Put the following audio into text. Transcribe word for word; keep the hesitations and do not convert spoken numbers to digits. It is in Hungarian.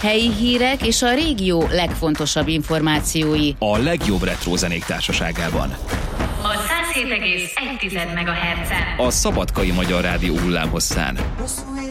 helyi hírek és a régió legfontosabb információi. A legjobb retro zenék társaságában. A száz hét egész egy MHz-en. A Szabadkai Magyar Rádió hullámhosszán.